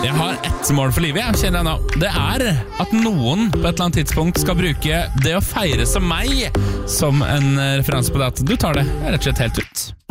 Jeg har ett mål for livet, jeg kjenner jeg nå. Det at noen på et eller annet tidspunkt skal bruke det å feire som meg som en referanse på det at du tar det rett og slett helt ut.